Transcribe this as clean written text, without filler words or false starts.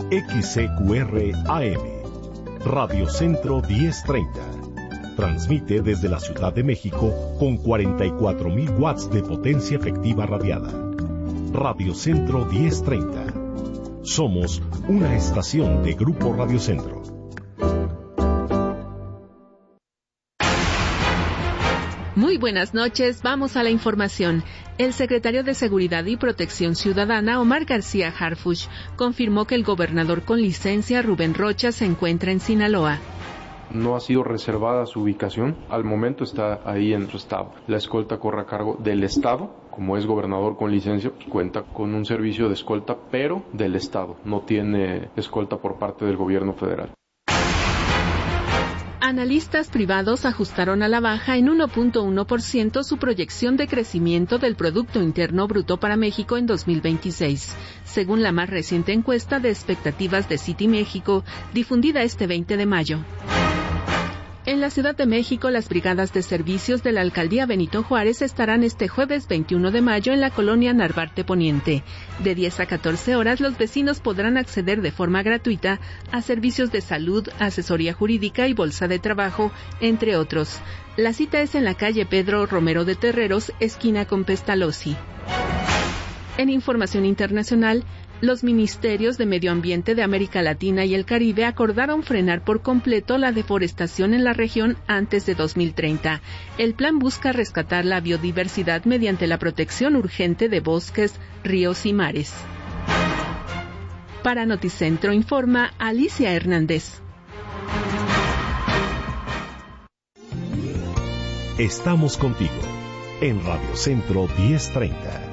XCQR AM, Radio Centro 1030. Transmite desde la Ciudad de México con 44,000 watts de potencia efectiva radiada. Radio Centro 1030. Somos una estación de Grupo Radio Centro. Muy buenas noches, vamos a la información. El secretario de Seguridad y Protección Ciudadana, Omar García Harfuch, confirmó que el gobernador con licencia, Rubén Rocha, se encuentra en Sinaloa. No ha sido reservada su ubicación, al momento está ahí en su estado. La escolta corre a cargo del estado, como es gobernador con licencia, pues cuenta con un servicio de escolta, pero del estado, no tiene escolta por parte del gobierno federal. Analistas privados ajustaron a la baja en 1.1% su proyección de crecimiento del Producto Interno Bruto para México en 2026, según la más reciente encuesta de expectativas de Citi México, difundida este 20 de mayo. En la Ciudad de México, las brigadas de servicios de la Alcaldía Benito Juárez estarán este jueves 21 de mayo en la colonia Narvarte Poniente. De 10 a 14 horas, los vecinos podrán acceder de forma gratuita a servicios de salud, asesoría jurídica y bolsa de trabajo, entre otros. La cita es en la calle Pedro Romero de Terreros, esquina con Pestalozzi. En información internacional, los ministerios de Medio Ambiente de América Latina y el Caribe acordaron frenar por completo la deforestación en la región antes de 2030. El plan busca rescatar la biodiversidad mediante la protección urgente de bosques, ríos y mares. Para Noticentro informa Alicia Hernández. Estamos contigo en Radio Centro 1030.